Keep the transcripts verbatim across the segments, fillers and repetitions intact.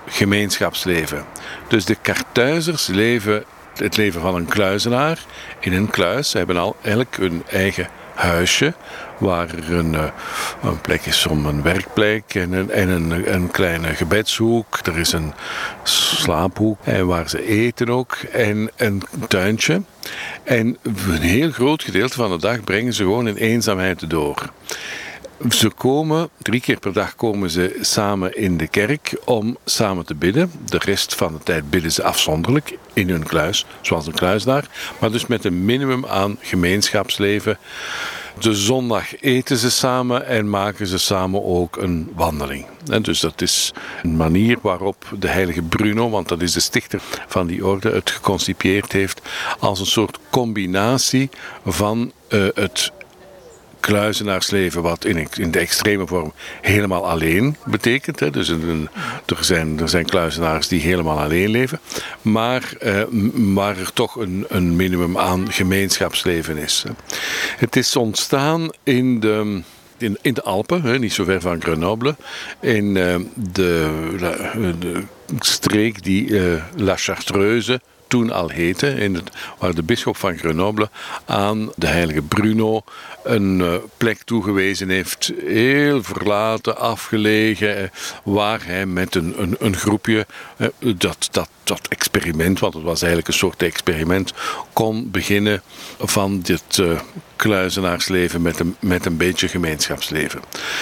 gemeenschapsleven. Dus de Kartuizers leven het leven van een kluizenaar in een kluis. Ze hebben al eigenlijk hun eigen huisje, waar er een, een plek is om een werkplek en een, en een, een kleine gebedshoek. Er is een slaaphoek en waar ze eten ook en een tuintje. En een heel groot gedeelte van de dag brengen ze gewoon in eenzaamheid door. Ze komen, drie keer per dag komen ze samen in de kerk om samen te bidden. De rest van de tijd bidden ze afzonderlijk in hun kluis, zoals een kluizenaar. Maar dus met een minimum aan gemeenschapsleven. De zondag eten ze samen en maken ze samen ook een wandeling. En dus dat is een manier waarop de heilige Bruno, want dat is de stichter van die orde, het geconcipieerd heeft als een soort combinatie van uh, het kluizenaarsleven, wat in, in de extreme vorm helemaal alleen betekent. Hè. Dus een, er, zijn, er zijn kluizenaars die helemaal alleen leven. Maar eh, waar er toch een, een minimum aan gemeenschapsleven is. Het is ontstaan in de... In, in de Alpen, hè, niet zo ver van Grenoble, in uh, de, de streek die uh, La Chartreuse toen al heette, in het, waar de bisschop van Grenoble aan de heilige Bruno een uh, plek toegewezen heeft, heel verlaten, afgelegen, uh, waar hij met een, een, een groepje uh, dat, dat, dat experiment, want het was eigenlijk een soort experiment, kon beginnen van dit uh, kluizenaarsleven met een, met een beetje gemeenschapsleven.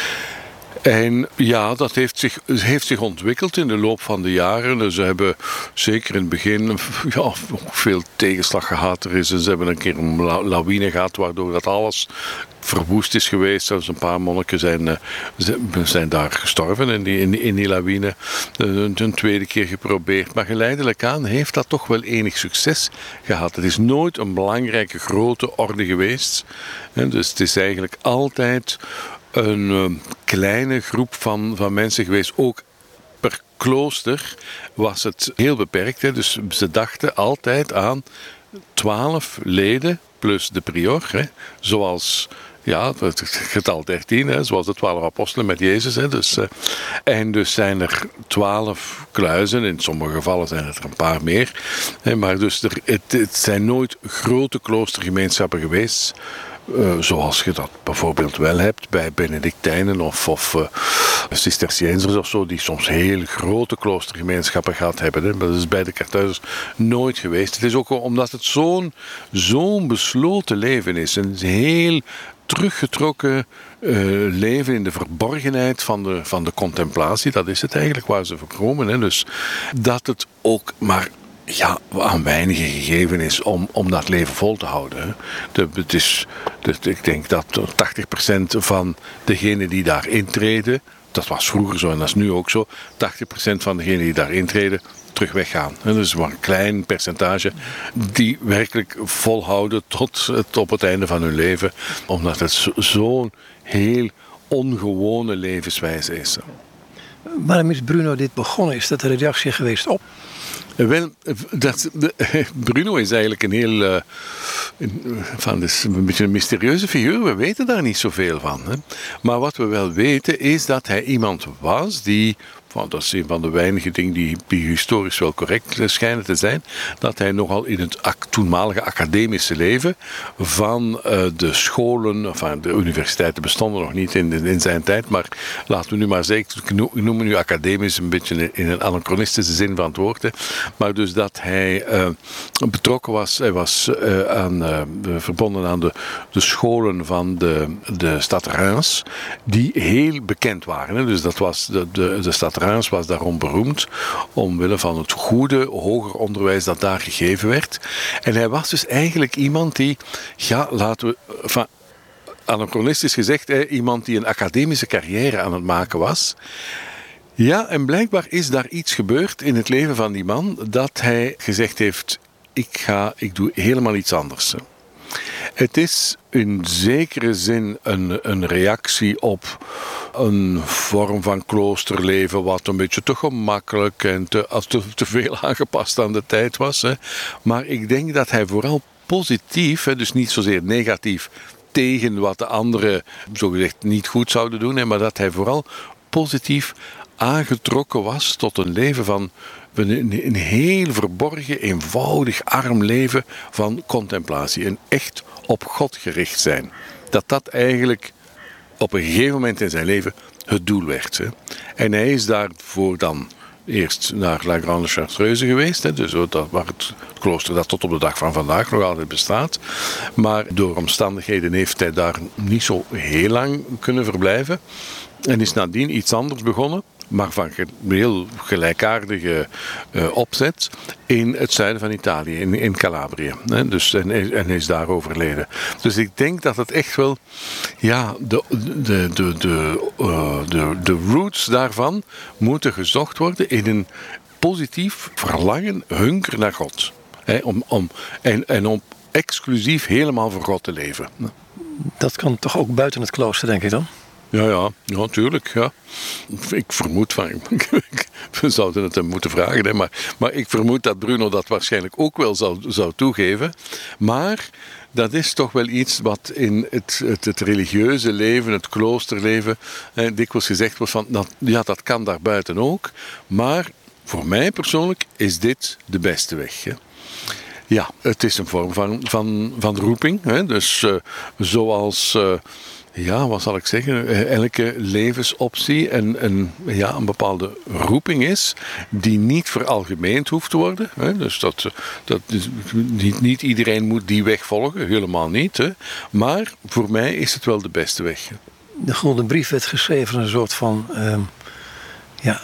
En ja, dat heeft zich, heeft zich ontwikkeld in de loop van de jaren. Ze hebben zeker in het begin ja, veel tegenslag gehad. Er is, ze hebben een keer een lawine gehad waardoor dat alles verwoest is geweest. Zelfs een paar monniken zijn, zijn daar gestorven in die, in die, in die lawine. Een tweede keer geprobeerd. Maar geleidelijk aan heeft dat toch wel enig succes gehad. Het is nooit een belangrijke grote orde geweest. Dus het is eigenlijk altijd een uh, kleine groep van, van mensen geweest. Ook per klooster was het heel beperkt. Hè. Dus ze dachten altijd aan twaalf leden plus de prior. Hè. Zoals ja, het getal dertien, hè, zoals de twaalf apostelen met Jezus. Hè. Dus, uh, en dus zijn er twaalf kluizen. In sommige gevallen zijn het er een paar meer. Hè, maar dus er, het, het zijn nooit grote kloostergemeenschappen geweest. Uh, zoals je dat bijvoorbeeld wel hebt bij Benedictijnen of, of uh, Cisterciënsers of zo, die soms heel grote kloostergemeenschappen gehad hebben. Hè. Maar dat is bij de Kartuizers nooit geweest. Het is ook omdat het zo'n, zo'n besloten leven is. Een heel teruggetrokken uh, leven in de verborgenheid van de, van de contemplatie. Dat is het eigenlijk waar ze voor komen. Hè. Dus dat het ook maar ja, aan weinigen gegeven is om, om dat leven vol te houden. Hè. De, het is, de, ik denk dat tachtig procent van degenen die daar intreden, dat was vroeger zo en dat is nu ook zo, tachtig procent van degenen die daar intreden, terug weggaan. Hè. Dus maar een klein percentage die werkelijk volhouden tot het, op het einde van hun leven, omdat het zo, zo'n heel ongewone levenswijze is. Waarom is Bruno dit begonnen? Is dat een reactie geweest op? Wel, dat, de, Bruno is eigenlijk een heel uh, een, van, dus een beetje een mysterieuze figuur. We weten daar niet zoveel van. Hè. Maar wat we wel weten is dat hij iemand was die, want dat is een van de weinige dingen die, die historisch wel correct schijnen te zijn, dat hij nogal in het toenmalige academische leven van uh, de scholen, enfin, de universiteiten bestonden nog niet in, in zijn tijd, maar laten we nu maar zeggen, ik noem nu academisch een beetje in een anachronistische zin van het woord, hè. Maar dus dat hij uh, betrokken was, hij was uh, aan, uh, verbonden aan de, de scholen van de, de stad Reims, die heel bekend waren. Hè. Dus dat was de, de, de stad Reims was daarom beroemd, omwille van het goede hoger onderwijs dat daar gegeven werd. En hij was dus eigenlijk iemand die, ja, laten we, van, anachronistisch gezegd, hè, iemand die een academische carrière aan het maken was. Ja, en blijkbaar is daar iets gebeurd in het leven van die man, dat hij gezegd heeft, ik ga, ik doe helemaal iets anders. Het is in zekere zin een, een reactie op een vorm van kloosterleven wat een beetje te gemakkelijk en te, te, te veel aangepast aan de tijd was. Hè. Maar ik denk dat hij vooral positief, hè, dus niet zozeer negatief tegen wat de anderen zogezegd niet goed zouden doen, hè, maar dat hij vooral positief aangetrokken was tot een leven van een, een heel verborgen, eenvoudig, arm leven van contemplatie. Een echt op God gericht zijn. Dat dat eigenlijk op een gegeven moment in zijn leven het doel werd. Hè. En hij is daarvoor dan eerst naar La Grande Chartreuse geweest. Hè, dus dat, waar het klooster dat tot op de dag van vandaag nog altijd bestaat. Maar door omstandigheden heeft hij daar niet zo heel lang kunnen verblijven. En is nadien iets anders begonnen. Maar van heel gelijkaardige uh, opzet in het zuiden van Italië, in, in Calabrië. Hè? Dus, en, en is daar overleden. Dus ik denk dat het echt wel, ja, de, de, de, de, uh, de, de roots daarvan moeten gezocht worden in een positief verlangen, hunker naar God. Hè? Om, om, en, en om exclusief helemaal voor God te leven. Dat kan toch ook buiten het klooster, denk ik dan? Ja, ja, ja, natuurlijk. Ja. Ik vermoed van. We zouden het hem moeten vragen, hè, maar, maar ik vermoed dat Bruno dat waarschijnlijk ook wel zou, zou toegeven. Maar dat is toch wel iets wat in het, het, het religieuze leven, het kloosterleven, eh, dikwijls gezegd wordt van, dat, ja, dat kan daarbuiten ook. Maar voor mij persoonlijk is dit de beste weg. Hè. Ja, het is een vorm van, van, van roeping. Hè. Dus uh, zoals. Uh, Ja, wat zal ik zeggen? Elke levensoptie een, een, ja, een bepaalde roeping is die niet veralgemeend hoeft te worden. Hè? Dus dat, dat is, niet, niet iedereen moet die weg volgen, helemaal niet. Hè? Maar voor mij is het wel de beste weg. De Gulden Brief werd geschreven als een soort van uh, ja,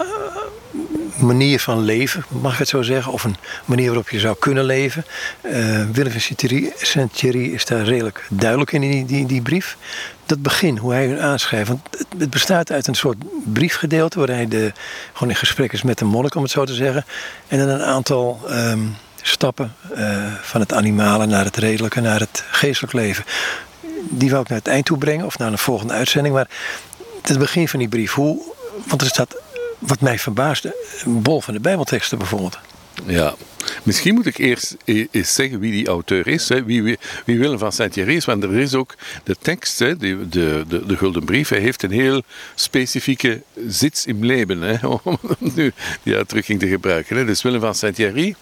manier van leven, mag ik het zo zeggen, of een manier waarop je zou kunnen leven. Uh, Willem van Saint-Thierry is daar redelijk duidelijk in die, die, die brief. Dat begin, hoe hij aanschrijft. Want het, het bestaat uit een soort briefgedeelte waar hij de, gewoon in gesprek is met een monnik, om het zo te zeggen. En dan een aantal um, stappen uh, van het animale naar het redelijke, naar het geestelijk leven. Die wou ik naar het eind toe brengen, of naar een volgende uitzending. Maar het begin van die brief, hoe, want er staat, wat mij verbaasde, een bol van de Bijbelteksten bijvoorbeeld. Ja, misschien moet ik eerst eens zeggen wie die auteur is, hè, wie, wie, wie Willem van Saint-Thierry is, want er is ook de tekst, hè, de, de, de, de Gulden Brief, hij heeft een heel specifieke zits im leven, hè, om nu die uitdrukking te gebruiken. Hè. Dus Willem van Saint-Thierry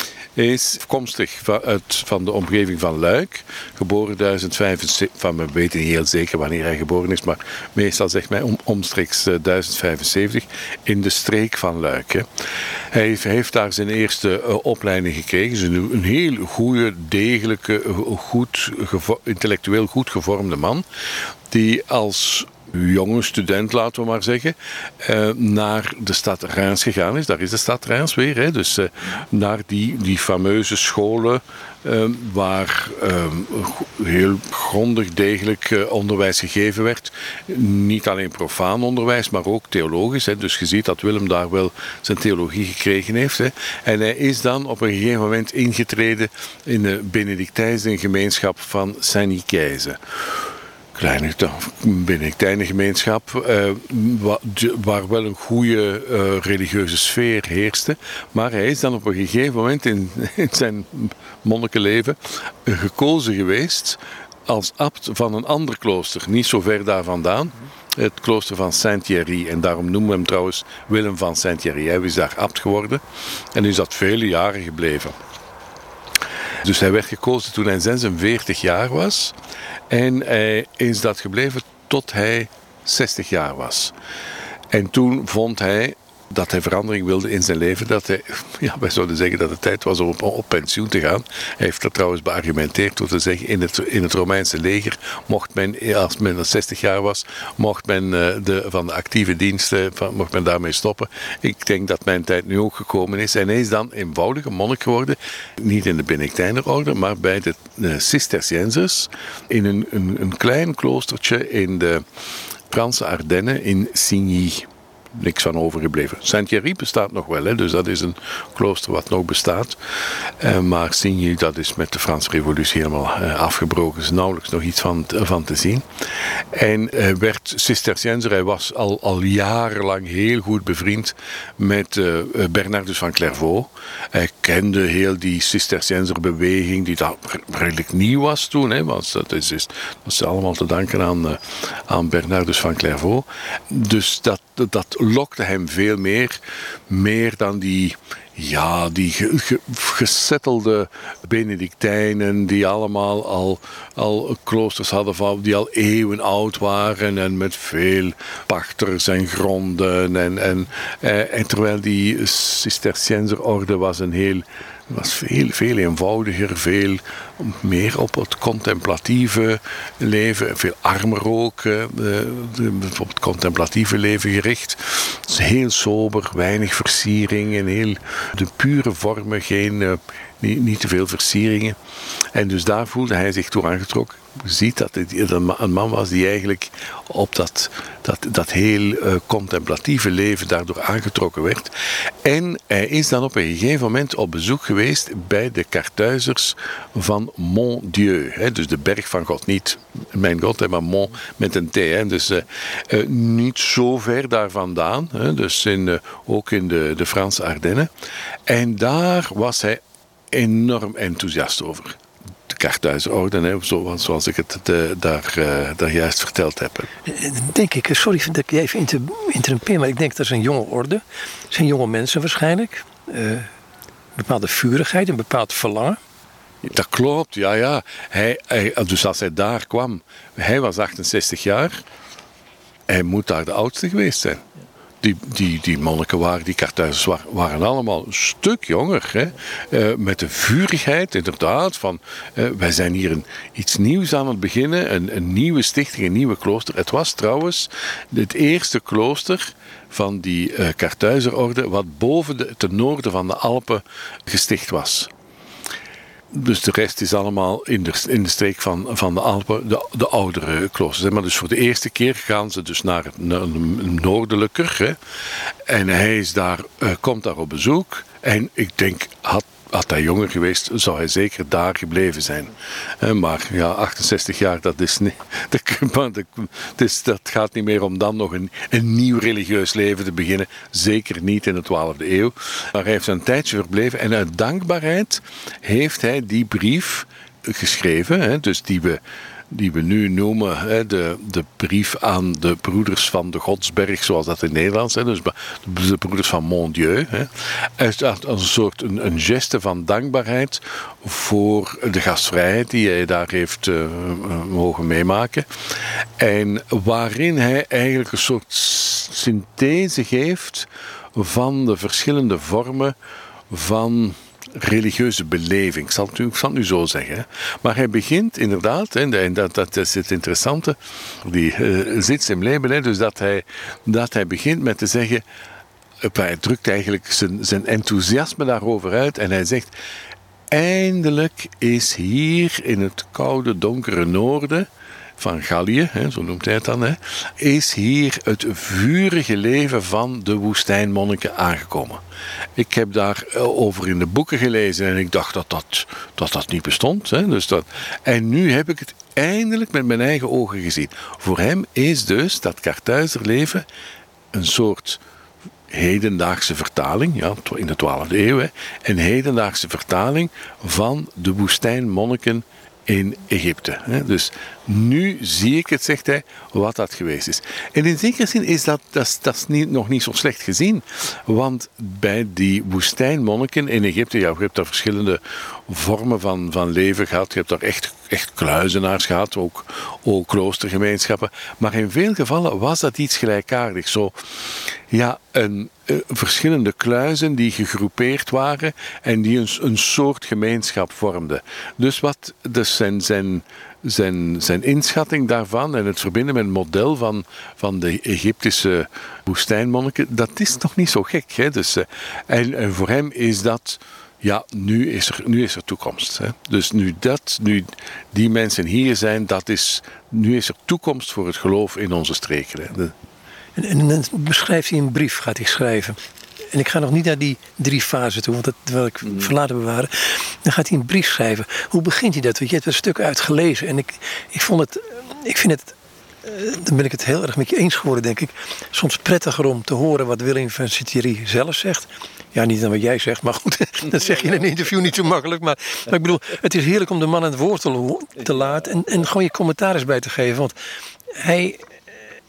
is afkomstig van, uit, van de omgeving van Luik, geboren duizend vijfenzeventig, van, we weten niet heel zeker wanneer hij geboren is, maar meestal zegt mij om, omstreeks uh, duizend vijfenzeventig, in de streek van Luik. Hè. Hij heeft, hij heeft daar zijn eerste uh, opleiding gekregen, dus een, een heel goede, degelijke, goed, gevo- intellectueel goed gevormde man, die als jonge student, laten we maar zeggen, uh, naar de stad Reims gegaan is. Daar is de stad Reims weer. Hè. Dus uh, naar die, die fameuze scholen uh, waar uh, heel grondig, degelijk uh, onderwijs gegeven werd. Niet alleen profaan onderwijs, maar ook theologisch. Hè. Dus je ziet dat Willem daar wel zijn theologie gekregen heeft. Hè. En hij is dan op een gegeven moment ingetreden in de Benedictijnse gemeenschap van Saint-Nicaise. Kleine Benedictijnengemeenschap, uh, waar wel een goede uh, religieuze sfeer heerste. Maar hij is dan op een gegeven moment in, in zijn monnikenleven uh, gekozen geweest als abt van een ander klooster, niet zo ver daar vandaan. Het klooster van Saint-Thierry. En daarom noemen we hem trouwens Willem van Saint-Thierry. Hij is daar abt geworden en is dat vele jaren gebleven. Dus hij werd gekozen toen hij zesenveertig jaar was. En hij is dat gebleven tot hij zestig jaar was. En toen vond hij dat hij verandering wilde in zijn leven. Dat hij, ja, wij zouden zeggen dat het tijd was om op, op pensioen te gaan. Hij heeft dat trouwens beargumenteerd door te zeggen, in het, in het Romeinse leger mocht men, als men zestig jaar was, mocht men de, van de actieve diensten, van, mocht men daarmee stoppen. Ik denk dat mijn tijd nu ook gekomen is. En hij is dan eenvoudige monnik geworden. Niet in de Benedictijnerorde, maar bij de, de Cisterciënsers. In een, een, een klein kloostertje in de Franse Ardennen in Signy. Niks van overgebleven. Saint-Thierry bestaat nog wel, hè, dus dat is een klooster wat nog bestaat. Uh, maar Signy, dat is met de Franse Revolutie helemaal uh, afgebroken. Er is nauwelijks nog iets van, van te zien. En hij werd Cisterciënser. Hij was al, al jarenlang heel goed bevriend met uh, Bernardus van Clairvaux. Hij kende heel die Cisterciënserbeweging, die dat redelijk nieuw was toen. Hè, want dat is, is, dat is allemaal te danken aan, uh, aan Bernardus van Clairvaux. Dus dat dat lokte hem veel meer. Meer dan die... Ja, die ge, ge, gesettelde Benedictijnen die allemaal al, al kloosters hadden van, die al eeuwen oud waren en met veel pachters en gronden. En, en, eh, en terwijl die Cisterciënzerorde was een heel... was veel, veel eenvoudiger, veel meer op het contemplatieve leven, veel armer ook, eh, op het contemplatieve leven gericht. Dus heel sober, weinig versiering en heel de pure vormen, geen, uh, niet, niet te veel versieringen. En dus daar voelde hij zich toe aangetrokken. Je ziet dat het een man was die eigenlijk op dat, dat, dat heel uh, contemplatieve leven daardoor aangetrokken werd. En hij is dan op een gegeven moment op bezoek geweest bij de Karthuizers van Mont Dieu. Hè, dus de berg van God. Niet mijn God, hè, maar Mont met een T. Hè, dus uh, uh, niet zo ver daar vandaan. Hè, dus in, uh, ook in de, de Franse Ardennen. En daar was hij enorm enthousiast over. De Karthuizerorde, hè, zoals ik het uh, daar, uh, daar juist verteld heb. Denk ik, sorry dat ik je even inter, interrumpeer, maar ik denk dat is een jonge orde. Het zijn jonge mensen waarschijnlijk. Uh, een bepaalde vurigheid, een bepaald verlangen. Dat klopt, ja, ja. Hij, hij, dus als hij daar kwam, hij was achtenzestig jaar. Hij moet daar de oudste geweest zijn. Die, die, die monniken waren, die Karthuizers waren, waren allemaal een stuk jonger. Hè? Uh, met de vurigheid, inderdaad, van uh, wij zijn hier een, iets nieuws aan het beginnen. Een, een nieuwe stichting, een nieuwe klooster. Het was trouwens het eerste klooster van die uh, Karthuizerorde wat boven de, ten noorden van de Alpen gesticht was. Dus de rest is allemaal in de, in de streek van, van de Alpen, de, de oudere kloosters. Maar dus voor de eerste keer gaan ze dus naar het naar noordelijker. Hè. En hij is daar, uh, komt daar op bezoek. En ik denk, had, had hij jonger geweest, zou hij zeker daar gebleven zijn. Uh, maar ja, achtenzestig jaar, dat is niet... Dat, dat, dat gaat niet meer om dan nog een, een nieuw religieus leven te beginnen. Zeker niet in de twaalfde eeuw. Maar hij heeft een tijdje verbleven en uit dankbaarheid heeft hij die brief geschreven. Hè, dus die we, die we nu noemen hè, de, de brief aan de broeders van de Godsberg, zoals dat in het Nederlands is. Dus de broeders van Mont Dieu. Hè, als een soort een, een geste van dankbaarheid voor de gastvrijheid die hij daar heeft uh, mogen meemaken. En waarin hij eigenlijk een soort synthese geeft van de verschillende vormen van religieuze beleving. Ik zal het nu, ik zal het nu zo zeggen. Hè. Maar hij begint inderdaad, en dat, dat is het interessante, die uh, zit im Leben, hè, dus dat hij, dat hij begint met te zeggen, hij drukt eigenlijk zijn, zijn enthousiasme daarover uit en hij zegt, eindelijk is hier in het koude, donkere noorden van Gallië, zo noemt hij het dan, hè, is hier het vurige leven van de woestijnmonniken aangekomen. Ik heb daarover in de boeken gelezen en ik dacht dat dat, dat, dat niet bestond. Hè. Dus dat, en nu heb ik het eindelijk met mijn eigen ogen gezien. Voor hem is dus dat Karthuizerleven een soort hedendaagse vertaling, ja, in de twaalfde eeuw, hè, een hedendaagse vertaling van de woestijnmonniken in Egypte. Dus nu zie ik het, zegt hij, wat dat geweest is. En in zekere zin is dat, dat, is, dat is niet, nog niet zo slecht gezien. Want bij die woestijnmonniken in Egypte, ja, je hebt daar verschillende vormen van, van leven gehad. Je hebt daar echt, echt kluizenaars gehad, ook, ook kloostergemeenschappen. Maar in veel gevallen was dat iets gelijkaardigs. Zo, ja, een, uh, verschillende kluizen die gegroepeerd waren en die een, een soort gemeenschap vormden. Dus wat dus zijn, zijn, zijn, zijn inschatting daarvan en het verbinden met het model van, van de Egyptische woestijnmonniken, dat is nog niet zo gek. Hè? Dus, uh, en, en voor hem is dat, ja, nu is er, nu is er toekomst. Hè? Dus nu, dat, nu die mensen hier zijn, dat is, nu is er toekomst voor het geloof in onze streken. Hè? De, En, en dan beschrijft hij een brief, gaat hij schrijven. En ik ga nog niet naar die drie fasen toe, want dat wil ik mm. verlaten bewaren. Dan gaat hij een brief schrijven. Hoe begint hij dat? Want je hebt er een stuk uit gelezen. En ik, ik vond het, ik vind het, uh, dan ben ik het heel erg met je eens geworden, denk ik. Soms prettiger om te horen wat Willem van Sittery zelf zegt. Ja, niet dan wat jij zegt, maar goed, dat zeg je in een interview niet zo makkelijk. Maar, maar ik bedoel, het is heerlijk om de man aan het woord te, te laten en, en gewoon je commentaar eens bij te geven. Want hij...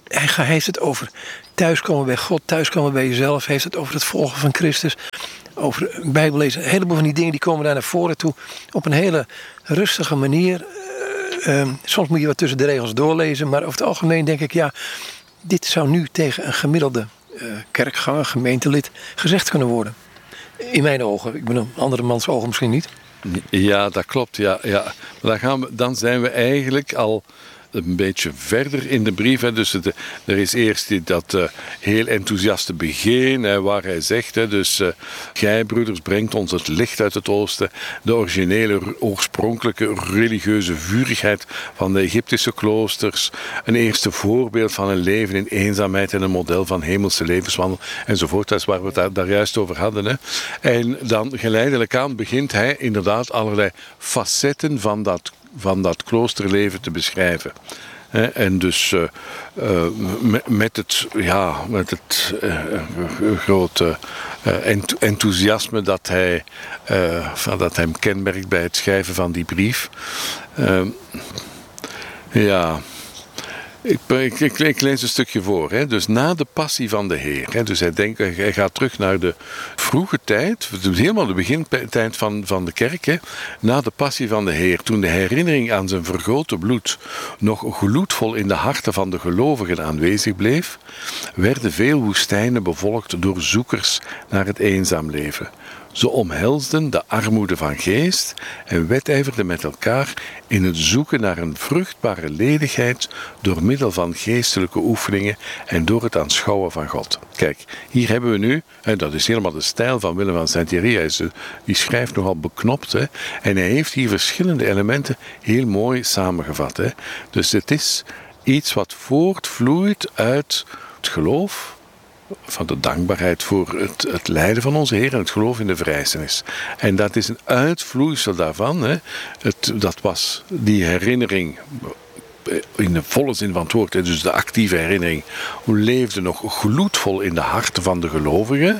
hij, hij heeft het over thuiskomen bij God, thuiskomen bij jezelf. Hij heeft het over het volgen van Christus. Over Bijbel lezen. Een heleboel van die dingen die komen daar naar voren toe. Op een hele rustige manier. Uh, um, soms moet je wat tussen de regels doorlezen. Maar over het algemeen denk ik, ja, dit zou nu tegen een gemiddelde uh, kerkganger, gemeentelid gezegd kunnen worden. In mijn ogen. Ik bedoel, andere mans ogen misschien niet. Ja, dat klopt. Ja, ja. Dan, gaan we, dan zijn we eigenlijk al een beetje verder in de brief. Hè. Dus het, er is eerst die, dat uh, heel enthousiaste begin, hè, waar hij zegt, hè, dus uh, gij, broeders, brengt ons het licht uit het oosten, de originele, oorspronkelijke religieuze vurigheid van de Egyptische kloosters, een eerste voorbeeld van een leven in eenzaamheid en een model van hemelse levenswandel, enzovoort. Dat is waar we het daar, daar juist over hadden. Hè. En dan geleidelijk aan begint hij inderdaad allerlei facetten van dat van dat kloosterleven te beschrijven. En dus uh, uh, met het, ja, met het uh, grote uh, enthousiasme dat hij, uh, van dat hem kenmerkt bij het schrijven van die brief. Uh, ja... Ik, ik, ik, ik lees een stukje voor. Hè. Dus na de passie van de Heer. Hè. Dus hij, denkt, hij gaat terug naar de vroege tijd. Dus helemaal de begintijd van, van de kerk. Hè. Na de passie van de Heer. Toen de herinnering aan zijn vergoten bloed nog gloedvol in de harten van de gelovigen aanwezig bleef, werden veel woestijnen bevolkt door zoekers naar het eenzaam leven. Ze omhelsden de armoede van geest en wedijverden met elkaar in het zoeken naar een vruchtbare ledigheid door middel van geestelijke oefeningen en door het aanschouwen van God. Kijk, hier hebben we nu, en dat is helemaal de stijl van Willem van Saint-Thierry, die schrijft nogal beknopt, hè, en hij heeft hier verschillende elementen heel mooi samengevat. Hè. Dus het is iets wat voortvloeit uit het geloof, van de dankbaarheid voor het, het lijden van onze Heer en het geloof in de verrijzenis. En dat is een uitvloeisel daarvan. Hè. Het, dat was die herinnering in de volle zin van het woord, hè, dus de actieve herinnering, hoe leefde nog gloedvol in de harten van de gelovigen.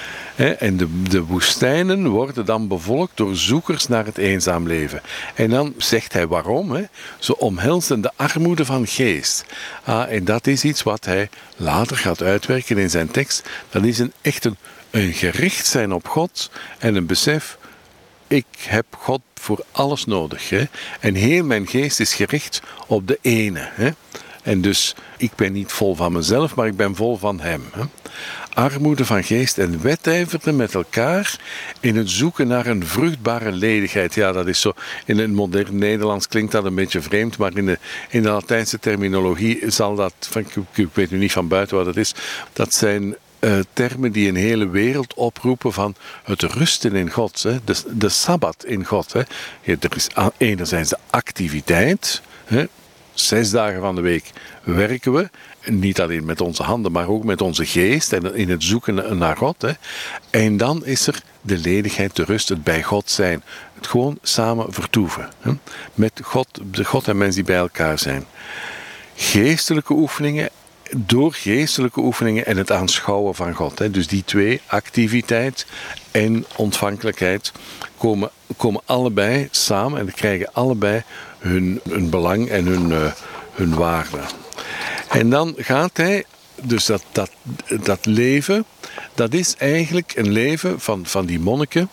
En de, de woestijnen worden dan bevolkt door zoekers naar het eenzaam leven. En dan zegt hij waarom. Hè? Ze omhelzen de armoede van geest. Ah, en dat is iets wat hij later gaat uitwerken in zijn tekst. Dat is een, echt een, een gericht zijn op God en een besef, ik heb God voor alles nodig. Hè? En heel mijn geest is gericht op de ene. Hè? En dus, ik ben niet vol van mezelf, maar ik ben vol van hem. Hè? Armoede van geest en wedijverden met elkaar in het zoeken naar een vruchtbare ledigheid. Ja, dat is zo. In het modern Nederlands klinkt dat een beetje vreemd, maar in de, in de Latijnse terminologie zal dat, ik, ik weet nu niet van buiten wat het is, dat zijn uh, termen die een hele wereld oproepen van het rusten in God, hè, de, de sabbat in God. Hè. Er is enerzijds de activiteit, hè, zes dagen van de week werken we, niet alleen met onze handen, maar ook met onze geest en in het zoeken naar God. Hè. En dan is er de ledigheid, de rust, het bij God zijn. Het gewoon samen vertoeven. Hè. Met God, de God en mens die bij elkaar zijn. Geestelijke oefeningen, door geestelijke oefeningen en het aanschouwen van God. Hè. Dus die twee, activiteit en ontvankelijkheid, komen, komen allebei samen en krijgen allebei hun, hun belang en hun, uh, hun waarde. En dan gaat hij, dus dat, dat, dat leven, dat is eigenlijk een leven van, van die monniken,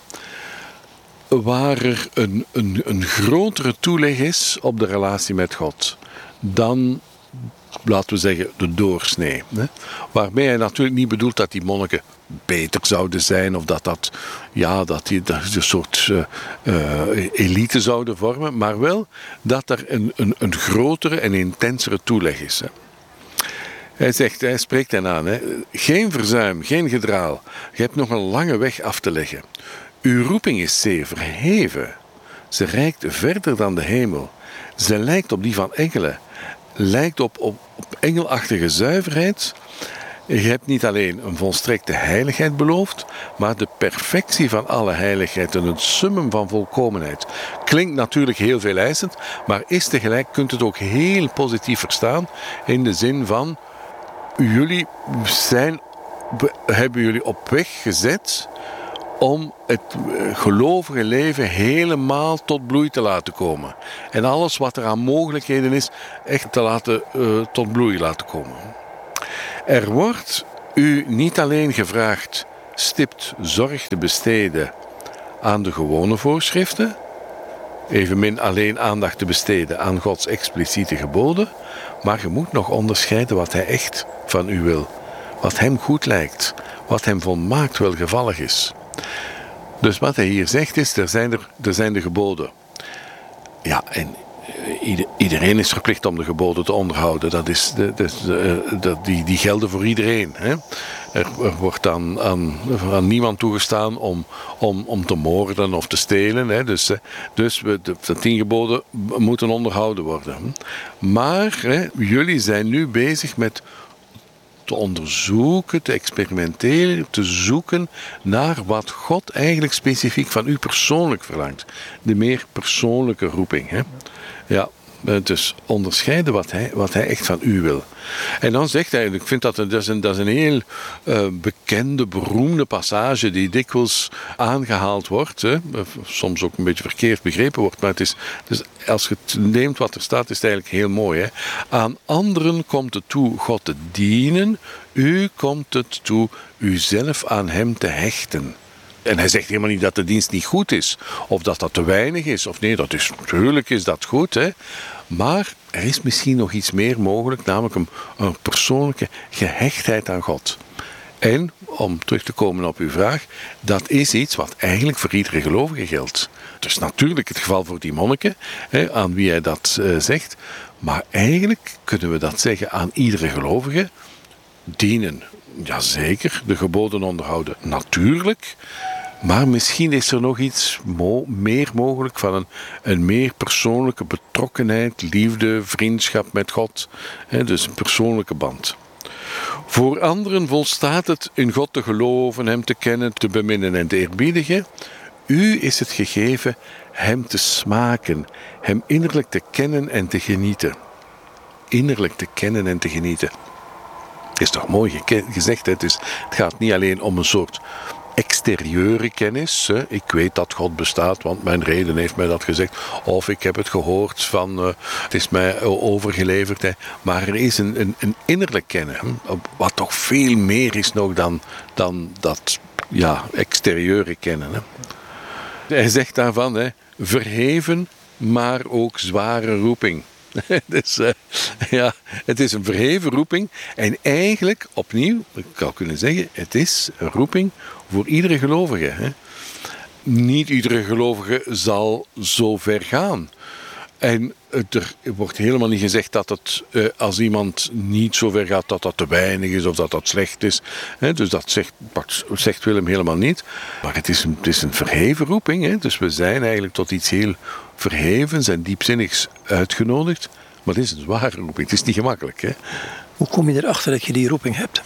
waar er een, een, een grotere toeleg is op de relatie met God dan, laten we zeggen, de doorsnee. Hè? Waarmee hij natuurlijk niet bedoelt dat die monniken beter zouden zijn of dat dat, ja, dat die dat een soort uh, uh, elite zouden vormen, maar wel dat er een, een, een grotere en intensere toeleg is. Hè? Hij zegt, hij spreekt hen aan, hè, geen verzuim, geen gedraal. Je hebt nog een lange weg af te leggen. Uw roeping is zeer verheven. Ze reikt verder dan de hemel. Ze lijkt op die van engelen. Lijkt op, op, op engelachtige zuiverheid. Je hebt niet alleen een volstrekte heiligheid beloofd, maar de perfectie van alle heiligheid en het summum van volkomenheid. Klinkt natuurlijk heel veel eisend, maar is tegelijk, kunt het ook heel positief verstaan in de zin van, jullie zijn, hebben jullie op weg gezet om het gelovige leven helemaal tot bloei te laten komen. En alles wat er aan mogelijkheden is, echt te laten, uh, tot bloei laten komen. Er wordt u niet alleen gevraagd stipt zorg te besteden aan de gewone voorschriften, evenmin alleen aandacht te besteden aan Gods expliciete geboden, maar je moet nog onderscheiden wat hij echt van u wil. Wat hem goed lijkt, wat hem volmaakt welgevallig is. Dus wat hij hier zegt is, er zijn, er, er zijn de geboden. Ja, en iedereen is verplicht om de geboden te onderhouden. Dat is de, de, de, de, die, die gelden voor iedereen. Hè? Er, er wordt aan, aan, aan niemand toegestaan om, om, om te moorden of te stelen. Hè? Dus, dus de, de tien geboden moeten onderhouden worden. Maar hè, jullie zijn nu bezig met te onderzoeken, te experimenteren, te zoeken naar wat God eigenlijk specifiek van u persoonlijk verlangt. De meer persoonlijke roeping. Hè? Ja, dus onderscheiden wat hij, wat hij echt van u wil. En dan zegt hij, ik vind dat, dat, is, een, dat is een heel uh, bekende, beroemde passage die dikwijls aangehaald wordt. Hè? Soms ook een beetje verkeerd begrepen wordt. Maar het is, dus als je het neemt wat er staat, is het eigenlijk heel mooi. Hè? Aan anderen komt het toe God te dienen. U komt het toe uzelf aan hem te hechten. En hij zegt helemaal niet dat de dienst niet goed is. Of dat dat te weinig is. Of nee, dat is, natuurlijk is dat goed. Hè? Maar er is misschien nog iets meer mogelijk. Namelijk een, een persoonlijke gehechtheid aan God. En, om terug te komen op uw vraag. Dat is iets wat eigenlijk voor iedere gelovige geldt. Het is natuurlijk het geval voor die monniken. Hè, aan wie hij dat uh, zegt. Maar eigenlijk kunnen we dat zeggen aan iedere gelovige. Dienen. Jazeker, de geboden onderhouden. Natuurlijk. Maar misschien is er nog iets mo- meer mogelijk van een, een meer persoonlijke betrokkenheid, liefde, vriendschap met God. He, dus een persoonlijke band. Voor anderen volstaat het in God te geloven, hem te kennen, te beminnen en te eerbiedigen. U is het gegeven hem te smaken, hem innerlijk te kennen en te genieten. Innerlijk te kennen en te genieten. Het is toch mooi gezegd, hè? Het, is, het gaat niet alleen om een soort exterieure kennis. Hè? Ik weet dat God bestaat, want mijn reden heeft mij dat gezegd. Of ik heb het gehoord van, uh, het is mij overgeleverd. Hè? Maar er is een, een, een innerlijk kennen, hè? Wat toch veel meer is nog dan, dan dat ja, exterieure kennen. Hè? Hij zegt daarvan, hè, verheven, maar ook zware roeping. Dus uh, ja, het is een verheven roeping. En eigenlijk, opnieuw, ik zou kunnen zeggen, het is een roeping voor iedere gelovige. Hè. Niet iedere gelovige zal zo ver gaan. En er wordt helemaal niet gezegd dat het, uh, als iemand niet zo ver gaat, dat dat te weinig is of dat dat slecht is. He, dus dat zegt, dat zegt Willem helemaal niet. Maar het is een, het is een verheven roeping. Hè. Dus we zijn eigenlijk tot iets heel verhevens en diepzinnigs uitgenodigd. Maar het is een zware roeping. Het is niet gemakkelijk. Hè. Hoe kom je erachter dat je die roeping hebt?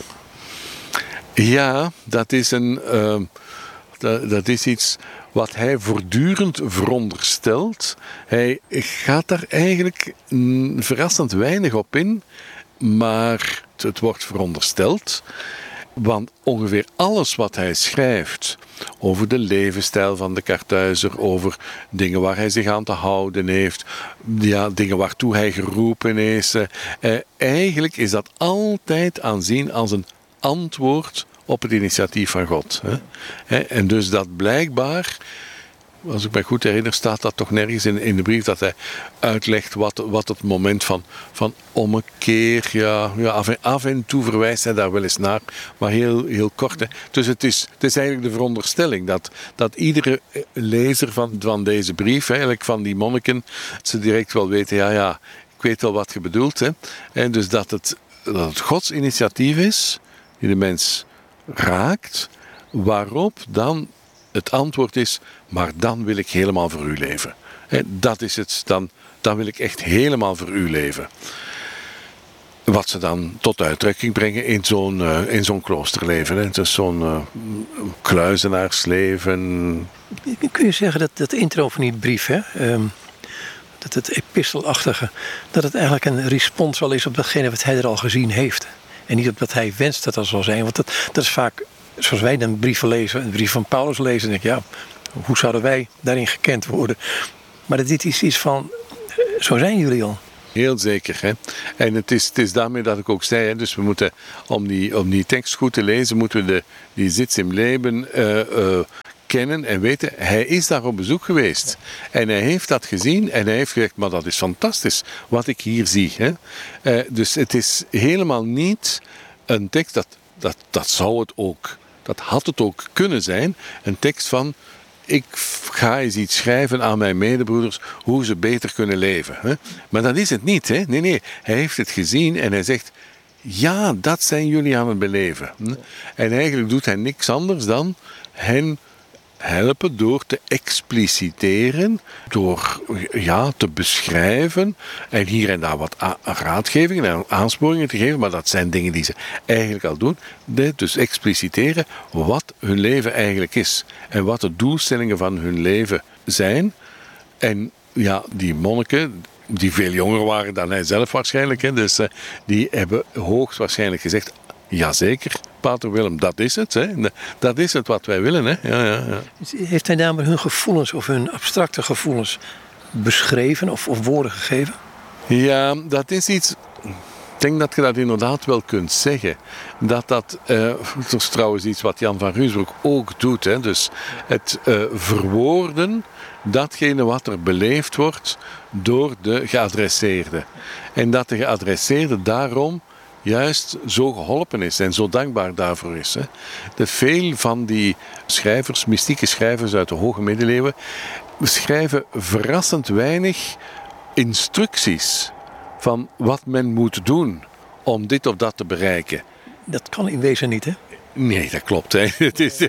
Ja, dat is een... Uh, dat, dat is iets wat hij voortdurend veronderstelt. Hij gaat daar eigenlijk mm, verrassend weinig op in, maar het wordt verondersteld. Want ongeveer alles wat hij schrijft over de levensstijl van de Karthuizer, over dingen waar hij zich aan te houden heeft, ja, dingen waartoe hij geroepen is, eh, eigenlijk is dat altijd aanzien als een antwoord op het initiatief van God. Hè? En dus dat blijkbaar, als ik me goed herinner, staat dat toch nergens in, in de brief dat hij uitlegt wat, wat het moment van, van ommekeer, ja, ja, af, en, af en toe verwijst hij daar wel eens naar, maar heel, heel kort. Hè. Dus het is, het is eigenlijk de veronderstelling dat, dat iedere lezer van, van deze brief, eigenlijk van die monniken, ze direct wel weten, ja, ja, ik weet wel wat je bedoelt. Hè. En dus dat het, dat het Gods initiatief is, die de mens raakt, waarop dan het antwoord is, maar dan wil ik helemaal voor u leven. He, dat is het, dan, dan wil ik echt helemaal voor u leven. Wat ze dan tot uitdrukking brengen in zo'n, uh, in zo'n kloosterleven. Hè. Het is zo'n uh, kluizenaarsleven. Kun je zeggen dat dat intro van die brief, hè, um, dat het epistelachtige, dat het eigenlijk een respons wel is op datgene wat hij er al gezien heeft. En niet op dat hij wenst dat dat zal zijn. Want dat, dat is vaak zoals wij dan brieven lezen, een brief van Paulus lezen, denk ik, ja, hoe zouden wij daarin gekend worden? Maar dit is iets van, zo zijn jullie al. Heel zeker. Hè? En het is, het is daarmee dat ik ook zei, hè, dus we moeten, om die, om die tekst goed te lezen, moeten we de, die Sitz im Leben uh, uh, kennen en weten. Hij is daar op bezoek geweest. En hij heeft dat gezien en hij heeft gezegd, maar dat is fantastisch wat ik hier zie. Hè? Uh, dus het is helemaal niet een tekst, dat, dat, dat zou het ook, dat had het ook kunnen zijn, een tekst van, ik ga eens iets schrijven aan mijn medebroeders hoe ze beter kunnen leven. Hè? Maar dat is het niet. Hè? Nee, nee. Hij heeft het gezien en hij zegt, ja, dat zijn jullie aan het beleven. Hè? En eigenlijk doet hij niks anders dan hen helpen door te expliciteren, door ja, te beschrijven en hier en daar wat raadgevingen en aansporingen te geven, maar dat zijn dingen die ze eigenlijk al doen. Dus expliciteren wat hun leven eigenlijk is en wat de doelstellingen van hun leven zijn. En ja, die monniken, die veel jonger waren dan hij zelf waarschijnlijk, hè, dus uh, die hebben hoogstwaarschijnlijk gezegd, jazeker, Pater Willem, dat is het. Hè. Dat is het wat wij willen. Hè. Ja, ja, ja. Heeft hij daarmee hun gevoelens of hun abstracte gevoelens beschreven of, of woorden gegeven? Ja, dat is iets. Ik denk dat je dat inderdaad wel kunt zeggen. Dat dat, uh, dat is trouwens iets wat Jan van Ruusbroek ook doet. Hè. Dus het uh, verwoorden, datgene wat er beleefd wordt door de geadresseerde. En dat de geadresseerde daarom juist zo geholpen is en zo dankbaar daarvoor is. Hè. De veel van die schrijvers, mystieke schrijvers uit de hoge middeleeuwen, schrijven verrassend weinig instructies van wat men moet doen om dit of dat te bereiken. Dat kan in wezen niet, hè? Nee, dat klopt. Hè. Het, is,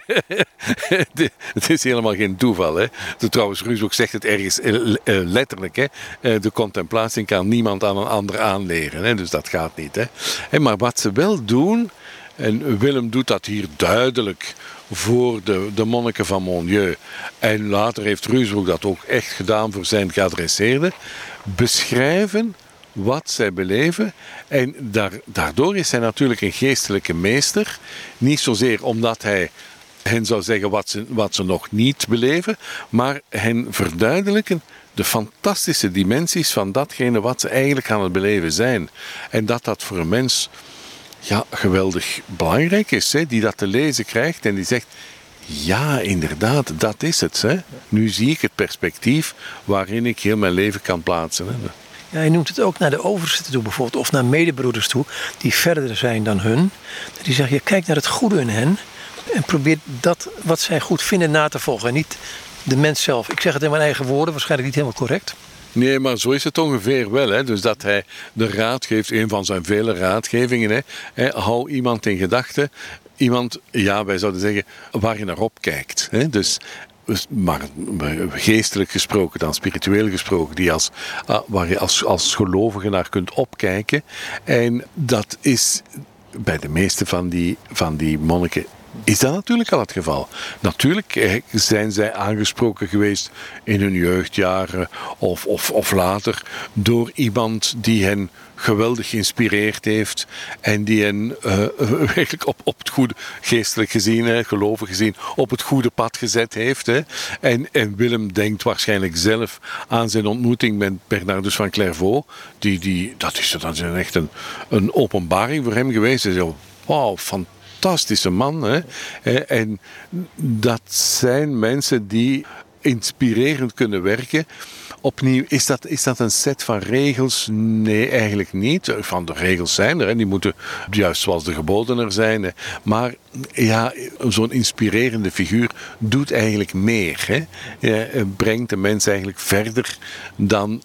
het is helemaal geen toeval. Hè. Trouwens, Ruusbroek zegt het ergens letterlijk. Hè. De contemplatie kan niemand aan een ander aanleren. Hè. Dus dat gaat niet. Hè. Maar wat ze wel doen, en Willem doet dat hier duidelijk voor de, de monniken van Mondieu. En later heeft Ruusbroek dat ook echt gedaan voor zijn geadresseerden. Beschrijven wat zij beleven. En daar, daardoor is hij natuurlijk een geestelijke meester. Niet zozeer omdat hij hen zou zeggen wat ze, wat ze nog niet beleven, maar hen verduidelijken de fantastische dimensies van datgene wat ze eigenlijk aan het beleven zijn. En dat dat voor een mens ja, geweldig belangrijk is, hè, die dat te lezen krijgt en die zegt, ja, inderdaad, dat is het. Hè. Nu zie ik het perspectief waarin ik heel mijn leven kan plaatsen. Hè. Ja, hij noemt het ook naar de oversten toe bijvoorbeeld, of naar medebroeders toe, die verder zijn dan hun. Die zeggen, je kijkt naar het goede in hen en probeert dat wat zij goed vinden na te volgen. En niet de mens zelf. Ik zeg het in mijn eigen woorden, waarschijnlijk niet helemaal correct. Nee, maar zo is het ongeveer wel. Hè. Dus dat hij de raad geeft, een van zijn vele raadgevingen. Hè. Hè, hou iemand in gedachten. Iemand, ja, wij zouden zeggen, waar je naar opkijkt. Hè. Dus, maar geestelijk gesproken dan, spiritueel gesproken, die als, waar je als, als gelovige naar kunt opkijken. En dat is bij de meeste van die, van die monniken is dat natuurlijk al het geval. Natuurlijk zijn zij aangesproken geweest in hun jeugdjaren of, of, of later door iemand die hen geweldig geïnspireerd heeft en die hen uh, eigenlijk op, op het goede, geestelijk gezien, hè, gelovig gezien, op het goede pad gezet heeft. Hè. En, en Willem denkt waarschijnlijk zelf aan zijn ontmoeting met Bernardus van Clairvaux. Die, die, dat is, dat is echt een, een openbaring voor hem geweest. Hij zei, wauw, fantastisch. Fantastische man. Hè? En dat zijn mensen die inspirerend kunnen werken. Opnieuw, is dat, is dat een set van regels? Nee, eigenlijk niet. Van de regels zijn er, hè. Die moeten juist zoals de geboden er zijn. Hè. Maar ja, zo'n inspirerende figuur doet eigenlijk meer. Hè. Ja, brengt de mens eigenlijk verder dan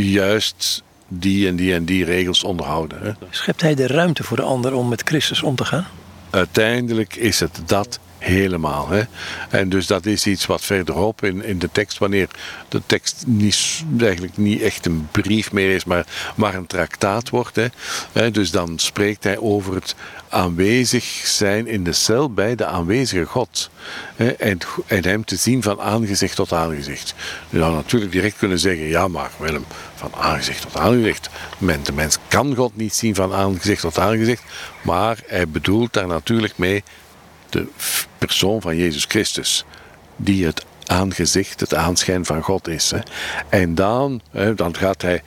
juist die en die en die regels onderhouden. Hè. Schept hij de ruimte voor de ander om met Christus om te gaan? Uiteindelijk is het dat helemaal. Hè? En dus dat is iets wat verderop in, in de tekst, wanneer de tekst niet, eigenlijk niet echt een brief meer is, maar, maar een traktaat wordt. Hè? Hè, dus dan spreekt hij over het aanwezig zijn in de cel bij de aanwezige God. Hè? En, en hem te zien van aangezicht tot aangezicht. Je zou natuurlijk direct kunnen zeggen, ja maar Willem, van aangezicht tot aangezicht. De mens kan God niet zien van aangezicht tot aangezicht, maar hij bedoelt daar natuurlijk mee de persoon van Jezus Christus, die het aangezicht, het aanschijn van God is. Hè. En dan, hè, dan gaat hij...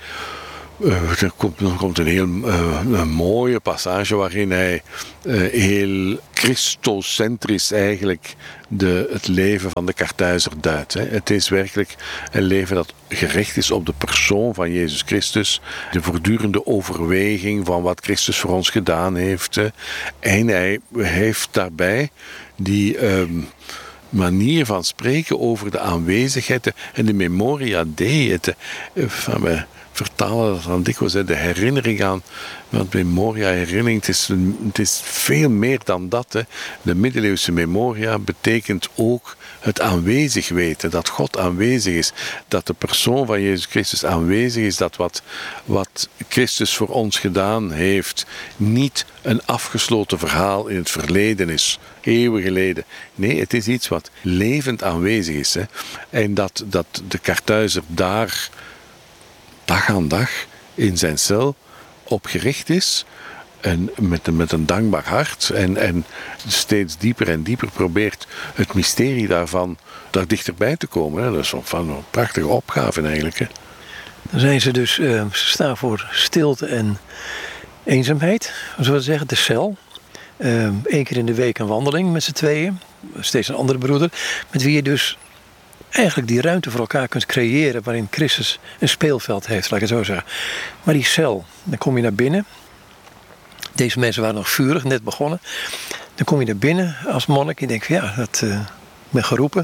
Uh, er, komt, er komt een heel uh, een mooie passage waarin hij uh, heel christocentrisch eigenlijk de, het leven van de Karthuizer duidt. Hè. Het is werkelijk een leven dat gericht is op de persoon van Jezus Christus. De voortdurende overweging van wat Christus voor ons gedaan heeft. Hè. En hij heeft daarbij die... Um, manier van spreken over de aanwezigheid en de memoria dei. Het, van, we vertalen dat dan dikwijls, de herinnering aan, want memoria, herinnering, het is, het is veel meer dan dat. Hè. De middeleeuwse memoria betekent ook het aanwezig weten, dat God aanwezig is, dat de persoon van Jezus Christus aanwezig is, dat wat, wat Christus voor ons gedaan heeft niet een afgesloten verhaal in het verleden is, eeuwen geleden. Nee, het is iets wat levend aanwezig is. Hè. En dat, dat de Karthuizer daar dag aan dag in zijn cel op gericht is en met, met een dankbaar hart en, en steeds dieper en dieper probeert het mysterie daarvan daar dichterbij te komen. Hè. Dat is van een prachtige opgave eigenlijk. Hè. Dan zijn ze dus, uh, ze staan voor stilte en eenzaamheid, zullen we zeggen, de cel. Eén uh, keer in de week een wandeling met z'n tweeën, steeds een andere broeder, met wie je dus eigenlijk die ruimte voor elkaar kunt creëren waarin Christus een speelveld heeft, laat ik het zo zeggen. Maar die cel, dan kom je naar binnen. Deze mensen waren nog vurig, net begonnen. Dan kom je naar binnen als monnik. Je denkt van ja, dat uh, ben geroepen.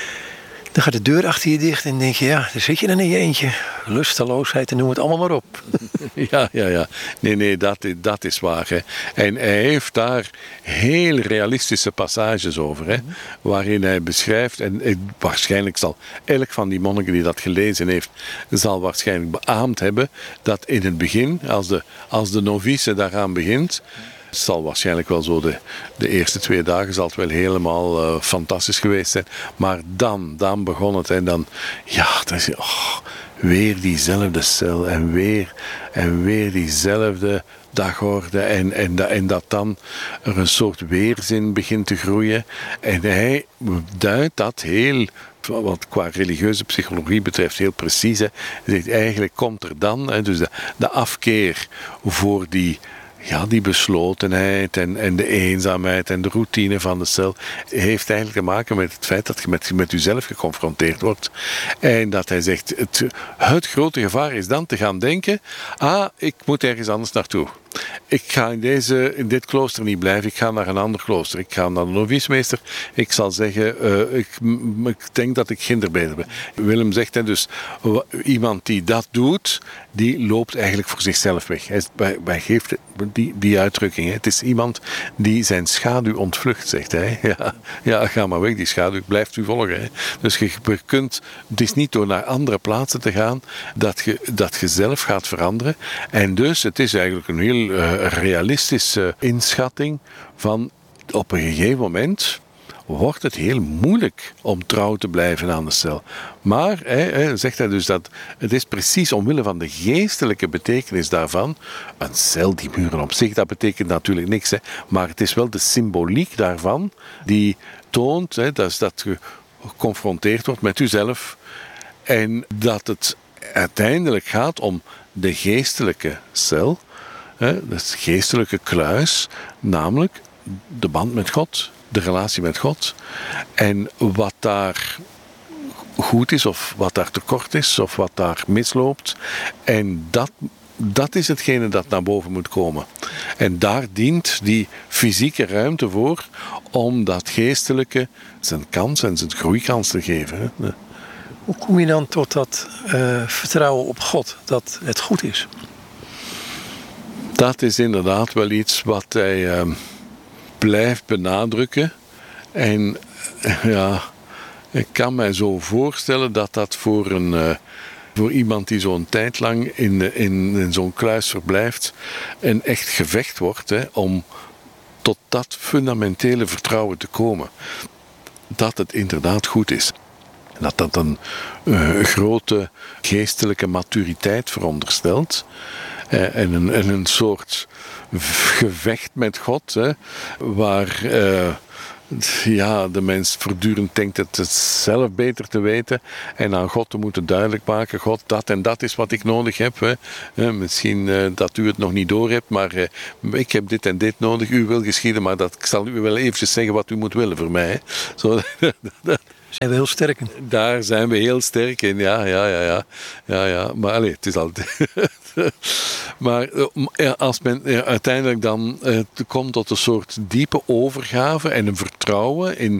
Dan gaat de deur achter je dicht en dan denk je, ja, daar zit je dan in je eentje. Lusteloosheid en noem het allemaal maar op. Ja, ja, ja. Nee, nee, dat, dat is waar. Hè. En hij heeft daar heel realistische passages over. Hè, waarin hij beschrijft, en waarschijnlijk zal elk van die monniken die dat gelezen heeft, zal waarschijnlijk beaamd hebben, dat in het begin, als de, als de novice daaraan begint, het zal waarschijnlijk wel zo, de, de eerste twee dagen zal het wel helemaal uh, fantastisch geweest zijn. Maar dan, dan begon het en dan, ja, dan is je, oh, weer diezelfde cel en weer en weer diezelfde dagorde. En, en, en dat dan er een soort weerzin begint te groeien. En hij duidt dat heel, wat qua religieuze psychologie betreft, heel precies. Hè. Hij zegt, eigenlijk komt er dan, hè, dus de, de afkeer voor die... Ja, die beslotenheid en, en de eenzaamheid en de routine van de cel heeft eigenlijk te maken met het feit dat je met, met jezelf geconfronteerd wordt. En dat hij zegt, het, het grote gevaar is dan te gaan denken, ah, ik moet ergens anders naartoe. Ik ga in, deze, in dit klooster niet blijven, ik ga naar een ander klooster. Ik ga naar de novicimeester. Ik zal zeggen, uh, ik, m- ik denk dat ik kinderbeter ben. Willem zegt, hè, dus w- iemand die dat doet, die loopt eigenlijk voor zichzelf weg. Hij, hij, hij geeft die, die uitdrukking. Hè. Het is iemand die zijn schaduw ontvlucht, zegt hij. Ja, ja, ga maar weg, die schaduw blijft u volgen. Hè. Dus je, je kunt, het is niet door naar andere plaatsen te gaan dat je, dat je zelf gaat veranderen. En dus, het is eigenlijk een heel uh, realistische inschatting van op een gegeven moment wordt het heel moeilijk om trouw te blijven aan de cel. Maar, hè, hè, zegt hij dus dat het is precies omwille van de geestelijke betekenis daarvan. Een cel, die muren op zich, dat betekent natuurlijk niks. Hè, maar het is wel de symboliek daarvan die toont, hè, dat, is dat je geconfronteerd wordt met jezelf. En dat het uiteindelijk gaat om de geestelijke cel, hè, het geestelijke kluis, namelijk de band met God, de relatie met God. En wat daar goed is, of wat daar tekort is, of wat daar misloopt. En dat, dat is hetgene dat naar boven moet komen. En daar dient die fysieke ruimte voor om dat geestelijke zijn kans en zijn groeikans te geven. Hè. Hoe kom je dan tot dat uh, vertrouwen op God, dat het goed is? Dat is inderdaad wel iets wat hij uh, blijft benadrukken. En uh, ja, ik kan mij zo voorstellen dat dat voor, een, uh, voor iemand die zo'n tijd lang in, in, in zo'n kluis verblijft, een echt gevecht wordt, hè, om tot dat fundamentele vertrouwen te komen. Dat het inderdaad goed is. Dat dat een uh, grote geestelijke maturiteit veronderstelt. Uh, en, een, en een soort gevecht met God. Hè, waar uh, ja, de mens voortdurend denkt het zelf beter te weten en aan God te moeten duidelijk maken, God, dat en dat is wat ik nodig heb. Hè. Eh, misschien uh, dat u het nog niet door hebt, maar uh, ik heb dit en dit nodig, u wil geschieden, maar dat, ik zal u wel eventjes zeggen wat u moet willen voor mij. Hè. Zo, zijn we heel sterk in. Daar zijn we heel sterk in, ja, ja, ja, ja. ja, ja. Maar allez, het is altijd... maar ja, als men ja, uiteindelijk dan uh, komt tot een soort diepe overgave en een vertrouwen in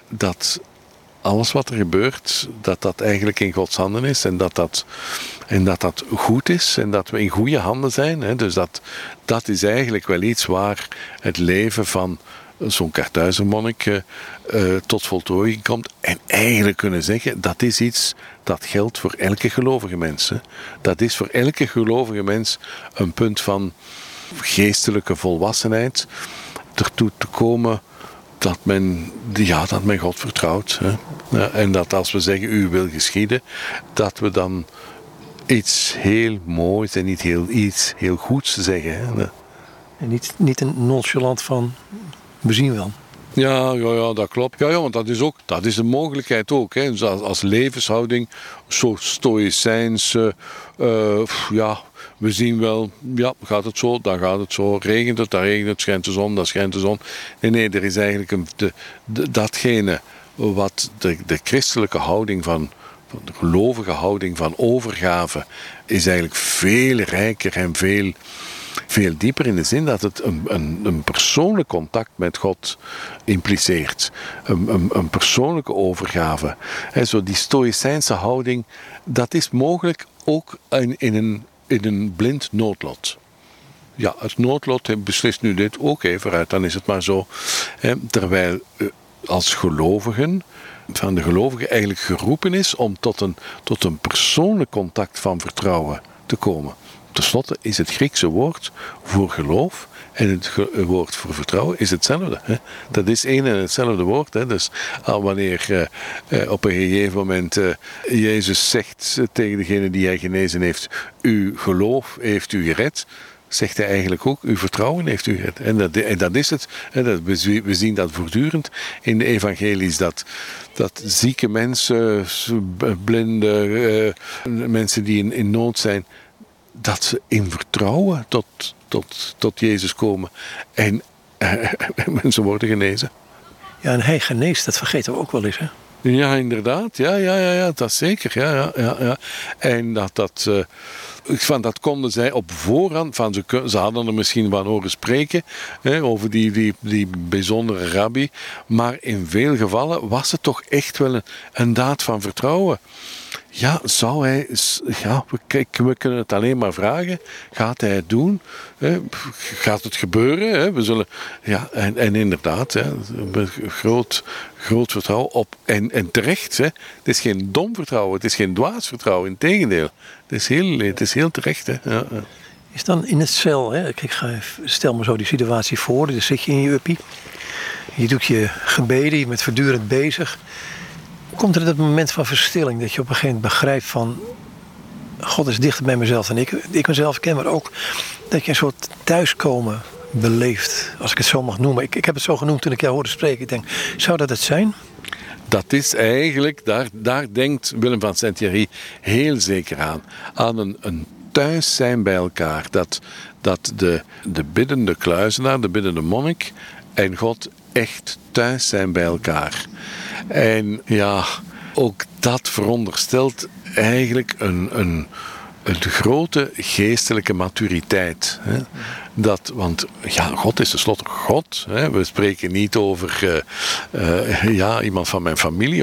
dat alles wat er gebeurt, dat dat eigenlijk in Gods handen is en dat dat, en dat, dat goed is en dat we in goede handen zijn. Hè. Dus dat, dat is eigenlijk wel iets waar het leven van zo'n Kartuizermonnik uh, uh, tot voltooiing komt. En eigenlijk kunnen zeggen, dat is iets dat geldt voor elke gelovige mens. Hè. Dat is voor elke gelovige mens een punt van geestelijke volwassenheid. Ertoe te komen dat men, ja, dat men God vertrouwt. Hè. Ja, en dat als we zeggen, u wil geschieden, dat we dan iets heel moois en niet heel, iets heel goeds zeggen. Hè. En niet, niet een nonchalant van... We zien wel. Ja, ja, ja, dat klopt. Ja, ja, want dat is ook, dat is een mogelijkheid ook. Hè. Dus als, als levenshouding, zo stoïcijns, uh, uh, ja, we zien wel, ja, gaat het zo, dan gaat het zo. Regent het, dan regent het, schijnt de zon, dan schijnt de zon. Nee, nee, er is eigenlijk een, de, de, datgene wat de, de christelijke houding van, van de gelovige houding van overgave is eigenlijk veel rijker en veel... Veel dieper in de zin dat het een, een, een persoonlijk contact met God impliceert. Een, een, een persoonlijke overgave. He, zo die stoïcijnse houding, dat is mogelijk ook in, in, een, in een blind noodlot. Ja, het noodlot beslist nu dit ook even uit, dan is het maar zo. He, terwijl als gelovigen, van de gelovigen eigenlijk geroepen is om tot een, tot een persoonlijk contact van vertrouwen te komen. Ten slotte is het Griekse woord voor geloof en het ge- woord voor vertrouwen is hetzelfde. Hè? Dat is één en hetzelfde woord. Hè? Dus al wanneer uh, uh, op een gegeven moment uh, Jezus zegt uh, tegen degene die hij genezen heeft, uw geloof heeft u gered, zegt hij eigenlijk ook, uw vertrouwen heeft u gered. En dat, en dat is het. En dat, we, we zien dat voortdurend in de evangelies, dat, dat zieke mensen, blinde uh, mensen die in, in nood zijn, dat ze in vertrouwen tot, tot, tot Jezus komen. En uh, mensen worden genezen. Ja, en hij geneest, dat vergeten we ook wel eens, hè? Ja, inderdaad. Ja, ja, ja, ja, dat zeker. Ja, ja, ja, ja. En dat dat... Uh, van dat konden zij op voorhand, van ze, ze hadden er misschien van horen spreken, hè, over die, die, die bijzondere rabbi, maar in veel gevallen was het toch echt wel een, een daad van vertrouwen. Ja, zou hij, ja, we, we kunnen het alleen maar vragen, gaat hij het doen? Hè? Gaat het gebeuren? Hè? We zullen, ja, en, en inderdaad, hè, groot, groot vertrouwen op, en, en terecht, hè? Het is geen dom vertrouwen, het is geen dwaas vertrouwen, integendeel. Het is heel, het is heel terecht. Hè? Ja, ja. Is dan in het cel, hè? Ik ga even, stel me zo die situatie voor, dan zit je in je uppie, je doet je gebeden, je bent voortdurend bezig. Komt er dat moment van verstilling dat je op een gegeven moment begrijpt van God is dichter bij mezelf dan ik, ik mezelf ken, maar ook dat je een soort thuiskomen beleeft, als ik het zo mag noemen. Ik, ik heb het zo genoemd toen ik jou hoorde spreken. Ik denk, zou dat het zijn? Dat is eigenlijk, daar, daar denkt Willem van Saint-Thierry heel zeker aan. Aan een, een thuis zijn bij elkaar. Dat, dat de, de biddende kluizenaar, de biddende monnik en God echt thuis zijn bij elkaar. En ja, ook dat veronderstelt eigenlijk een, een, een grote geestelijke maturiteit. Hè? Dat, want ja, God is tenslotte God. Hè? We spreken niet over uh, uh, ja, iemand van mijn familie.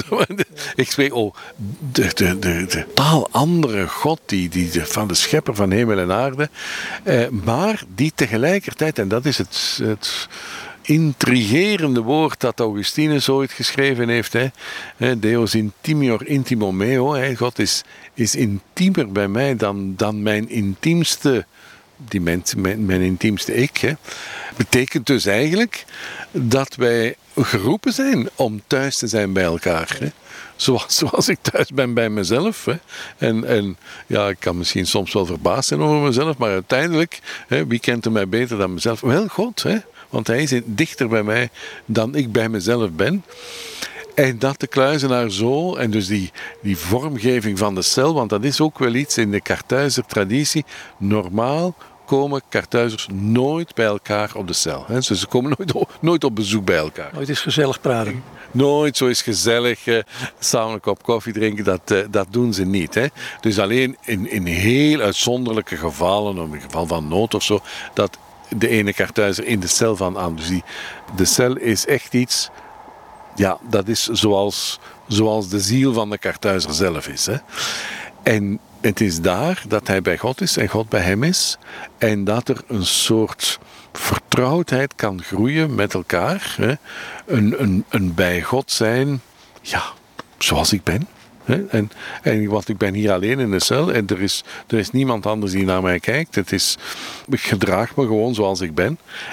Ik spreek over de, de, de, de totaal andere God, die, die, de, van de schepper van hemel en aarde. Uh, maar die tegelijkertijd, en dat is het... het intrigerende woord dat Augustinus ooit geschreven heeft. Hè. Deus intimior intimo meo. Hè. God is, is intiemer bij mij dan, dan mijn intiemste, die mijn, mijn, mijn intiemste ik. Hè. Betekent dus eigenlijk dat wij geroepen zijn om thuis te zijn bij elkaar. Hè. Zoals, zoals ik thuis ben bij mezelf. Hè. En, en ja, ik kan misschien soms wel verbaasd zijn over mezelf, maar uiteindelijk, hè, wie kent er mij beter dan mezelf? Wel, God, hè. want hij is dichter bij mij dan ik bij mezelf ben. En dat de kluizenaar zo, en dus die, die vormgeving van de cel, want dat is ook wel iets in de Kartuizer traditie. Normaal komen Kartuizers nooit bij elkaar op de cel. Dus ze komen nooit, nooit op bezoek bij elkaar. Nooit eens gezellig praten. Nooit zo eens gezellig uh, samen een kop koffie drinken, dat, uh, dat doen ze niet. Hè. Dus alleen in, in heel uitzonderlijke gevallen, of in geval van nood of zo, dat de ene Kartuizer in de cel van aan. Dus die, de cel is echt iets, ja, dat is zoals, zoals de ziel van de Kartuizer zelf is. Hè. En het is daar dat hij bij God is en God bij hem is. En dat er een soort vertrouwdheid kan groeien met elkaar. Hè. Een, een, een bij God zijn, ja, zoals ik ben. Hè. En, en want ik ben hier alleen in de cel en er is, er is niemand anders die naar mij kijkt. Het is, ik gedraag me gewoon zoals ik ben.